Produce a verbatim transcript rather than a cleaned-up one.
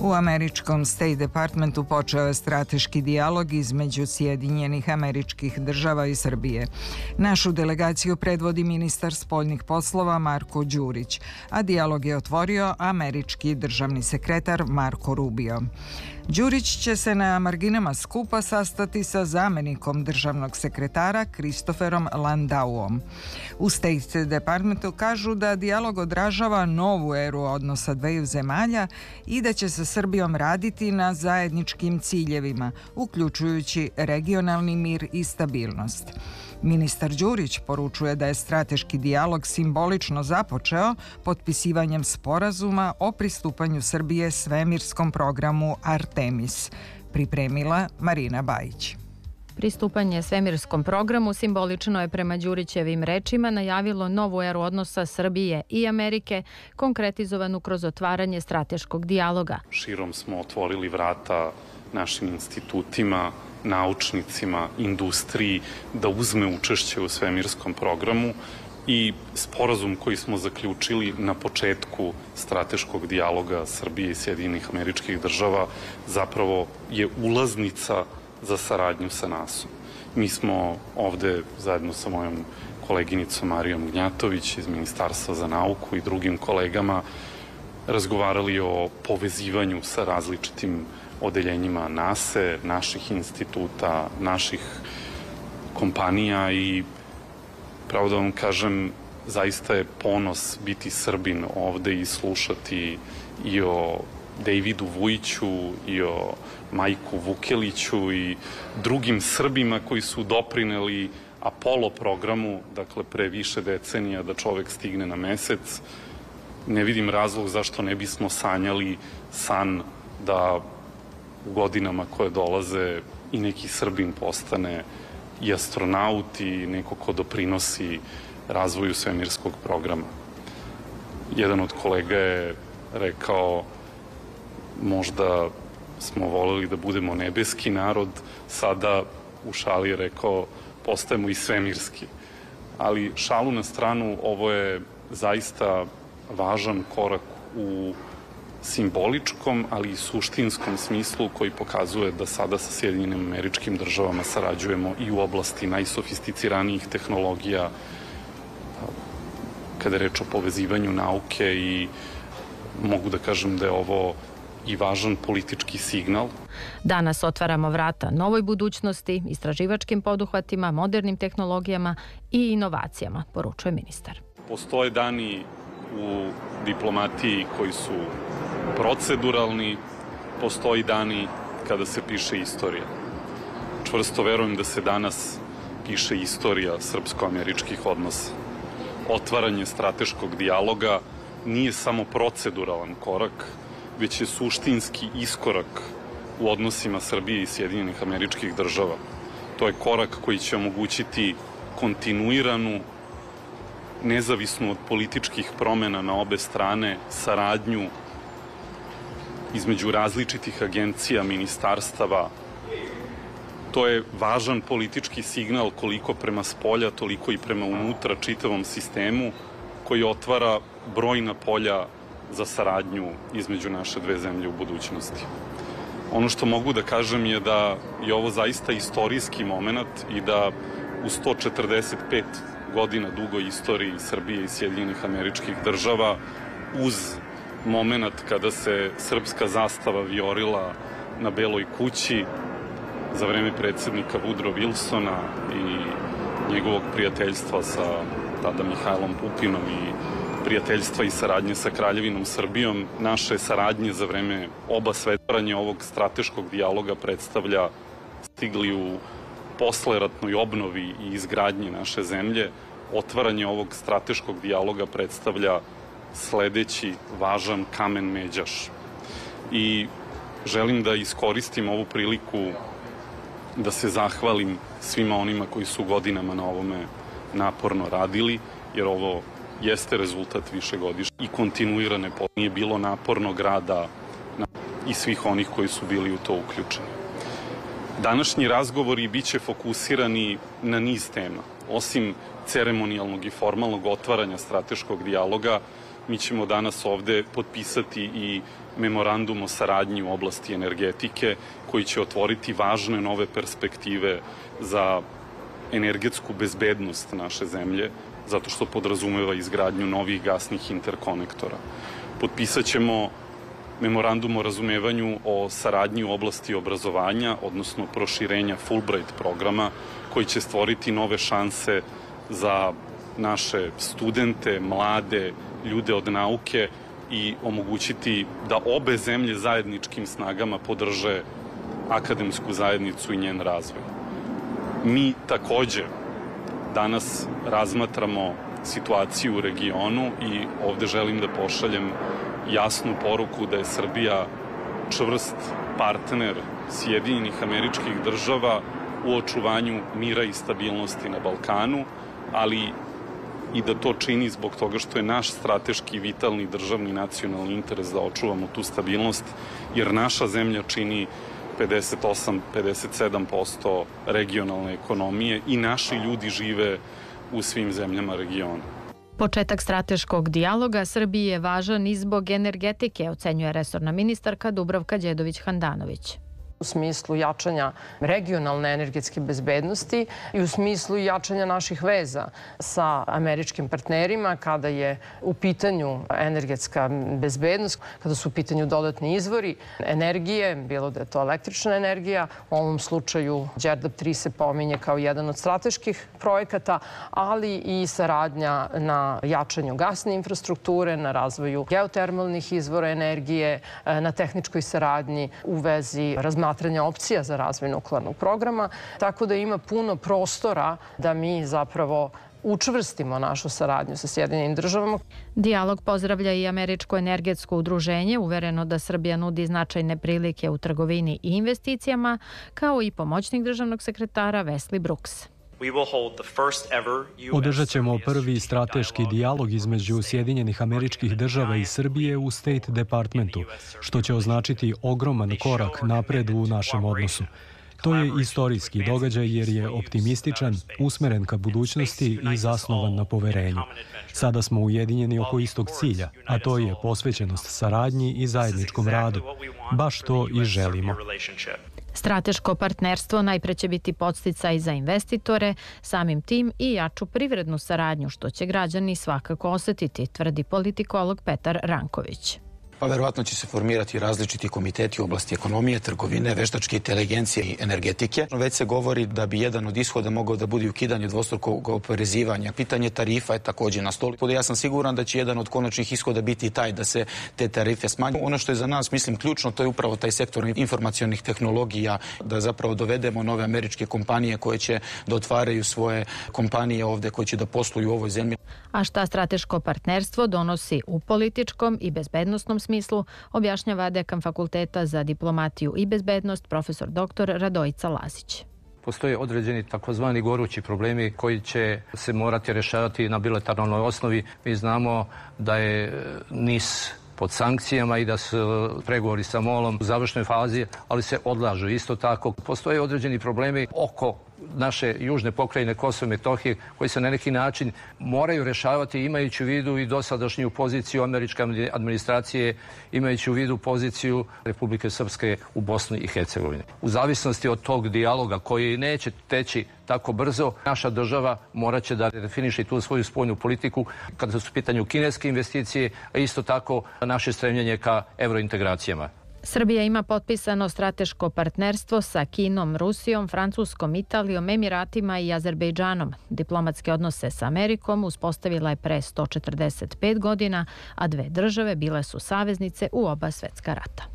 U američkom State Departmentu počeo je strateški dijalog između Sjedinjenih Američkih Država i Srbije. Našu delegaciju predvodi ministar spoljnih poslova Marko Đurić, a dijalog je otvorio američki državni sekretar Marko Rubio. Đurić će se na marginama skupa sastati sa zamenikom državnog sekretara Kristoferom Landauom. U State Departmentu kažu da dijalog odražava novu eru odnosa dveju zemalja i da će sa Srbijom raditi na zajedničkim ciljevima, uključujući regionalni mir i stabilnost. Ministar Đurić poručuje da je strateški dijalog simbolično započeo potpisivanjem sporazuma o pristupanju Srbije svemirskom programu Artemis. Pripremila Marina Bajić. Pristupanje svemirskom programu simbolično je prema Đurićevim rečima najavilo novu eru odnosa Srbije i Amerike, konkretizovanu kroz otvaranje strateškog dijaloga. Širom smo otvorili vrata našim institutima, naučnicima, industriji da uzme učešće u svemirskom programu i sporazum koji smo zaključili na početku strateškog dijaloga Srbije i Sjedinjenih Američkih Država zapravo je ulaznica za saradnju sa nasom. Mi smo ovde zajedno sa mojom koleginicom Marijom Gnjatović iz Ministarstva za nauku i drugim kolegama razgovarali o povezivanju sa različitim odeljenjima nase, naših instituta, naših kompanija i pravo da vam kažem, zaista je ponos biti Srbin ovde i slušati i o Davidu Vujiću i o Majku Vukeliću i drugim Srbima koji su doprineli Apollo programu, dakle pre više decenija da čovek stigne na mesec. Ne vidim razlog zašto ne bismo sanjali san da u godinama koje dolaze i neki Srbin postane i astronaut i neko ko doprinosi razvoju svemirskog programa. Jedan od kolega je rekao možda smo voleli da budemo nebeski narod, sada u šali je rekao postajemo i svemirski. Ali šalu na stranu, ovo je zaista važan korak u simboličkom, ali i suštinskom smislu koji pokazuje da sada sa Sjedinjenim Američkim Državama sarađujemo i u oblasti najsofisticiranijih tehnologija kada je reč o povezivanju nauke i mogu da kažem da je ovo i važan politički signal. Danas otvaramo vrata novoj budućnosti, istraživačkim poduhvatima, modernim tehnologijama i inovacijama, poručuje ministar. Postoje dani u diplomatiji koji su proceduralni, postoji dani kada se piše istorija. Čvrsto verujem da se danas piše istorija srpsko-američkih odnosa. Otvaranje strateškog dijaloga nije samo proceduralan korak, već je suštinski iskorak u odnosima Srbije i Sjedinjenih Američkih Država. To je korak koji će omogućiti kontinuiranu, nezavisnu od političkih promena na obe strane, saradnju između različitih agencija, ministarstava. To je važan politički signal koliko prema spolja, toliko i prema unutra čitavom sistemu koji otvara brojna polja za saradnju između naše dve zemlje u budućnosti. Ono što mogu da kažem je da je ovo zaista istorijski moment i da u sto četrdeset pet godina dugoj istoriji Srbije i Sjedinjenih Američkih Država uz moment kada se srpska zastava vijorila na Beloj kući za vreme predsednika Woodrow Wilsona i njegovog prijateljstva sa tada Mihajlom Pupinom i prijateljstva i saradnje sa Kraljevinom Srbijom, naše saradnje za vreme oba svetvaranja ovog strateškog dijaloga predstavlja stigli u posleratnoj obnovi i izgradnji naše zemlje. Otvaranje ovog strateškog dijaloga predstavlja sledeći važan kamen međaš. I želim da iskoristim ovu priliku da se zahvalim svima onima koji su godinama na ovome naporno radili, jer ovo jeste rezultat višegodišnje i kontinuirane, nije bilo napornog rada i svih onih koji su bili u to uključeni. Današnji razgovori biće fokusirani na niz tema. Osim ceremonijalnog i formalnog otvaranja strateškog dijaloga, mi ćemo danas ovde potpisati i memorandum o saradnji u oblasti energetike koji će otvoriti važne nove perspektive za energetsku bezbednost naše zemlje, zato što podrazumeva izgradnju novih gasnih interkonektora. Potpisat ćemo memorandum o razumevanju o saradnji u oblasti obrazovanja, odnosno proširenja Fulbright programa, koji će stvoriti nove šanse za naše studente, mlade, ljude od nauke i omogućiti da obe zemlje zajedničkim snagama podrže akademsku zajednicu i njen razvoj. Mi takođe danas razmatramo situaciju u regionu i ovde želim da pošaljem jasnu poruku da je Srbija čvrst partner Sjedinjenih Američkih Država u očuvanju mira i stabilnosti na Balkanu, ali i da to čini zbog toga što je naš strateški, vitalni, državni, nacionalni interes da očuvamo tu stabilnost, jer naša zemlja čini pedeset osam do pedeset sedam posto regionalne ekonomije i naši ljudi žive u svim zemljama regiona. Početak strateškog dijaloga Srbiji je važan i zbog energetike, ocenjuje resorna ministarka Dubravka Đedović-Handanović. U smislu jačanja regionalne energetske bezbednosti i u smislu jačanja naših veza sa američkim partnerima kada je u pitanju energetska bezbednost, kada su u pitanju dodatni izvori energije, bilo da je to električna energija, u ovom slučaju Đerdap tri se pominje kao jedan od strateških projekata, ali i saradnja na jačanju gasne infrastrukture, na razvoju geotermalnih izvora energije, na tehničkoj saradnji u vezi razmatranja opcija za razvoj nuklearnog programa, tako da ima puno prostora da mi zapravo učvrstimo našu saradnju sa Sjedinjenim Državama. Dijalog pozdravlja i Američko energetsko udruženje, uvereno da Srbija nudi značajne prilike u trgovini i investicijama, kao i pomoćnik državnog sekretara Wesley Brooks. Održat ćemo prvi strateški dijalog između Sjedinjenih Američkih Država i Srbije u State Departmentu, što će označiti ogroman korak napred u našem odnosu. To je istorijski događaj jer je optimističan, usmeren ka budućnosti i zasnovan na poverenju. Sada smo ujedinjeni oko istog cilja, a to je posvećenost saradnji i zajedničkom radu. Baš to i želimo. Strateško partnerstvo najpre će biti podsticaj za investitore, samim tim i jaču privrednu saradnju, što će građani svakako osetiti, tvrdi politikolog Petar Ranković. Pa verovatno će se formirati različiti komiteti u oblasti ekonomije, trgovine, veštačke inteligencije i energetike. Već se govori da bi jedan od ishoda mogao da bude ukidanje dvostrukog oporezivanja. Pitanje tarifa je takođe na stolu. Ja sam siguran da će jedan od konačnih ishoda biti taj da se te tarife smanje. Ono što je za nas, mislim, ključno, to je upravo taj sektor informacionih tehnologija, da zapravo dovedemo nove američke kompanije koje će da otvaraju svoje kompanije ovde, koje će da posluju u ovoj zemlji. A šta strateško partnerstvo donosi u političkom i bezbednostnom smislu, objašnjava dekan Fakulteta za diplomatiju i bezbednost profesor doktor Radojica Lazić. Postoje određeni takozvani gorući problemi koji će se morati rešavati na bilateralnoj osnovi. Mi znamo da je NIS pod sankcijama i da su pregovori sa MOL-om u završnoj fazi, ali se odlažu. Isto tako, postoje određeni problemi oko naše južne pokrajine Kosovo i Metohije koji se na neki način moraju rešavati imajući u vidu i dosadašnju poziciju američke administracije, imajući u vidu poziciju Republike Srpske u Bosni i Hercegovini. U zavisnosti od tog dijaloga koji neće teći tako brzo, naša država morat će da definiše tu svoju spoljnu politiku kada su u pitanju kineske investicije, a isto tako naše stremljenje ka evrointegracijama. Srbija ima potpisano strateško partnerstvo sa Kinom, Rusijom, Francuskom, Italijom, Emiratima i Azerbejdžanom. Diplomatske odnose sa Amerikom uspostavila je pre sto četrdeset pet godina, a dve države bile su saveznice u oba svetska rata.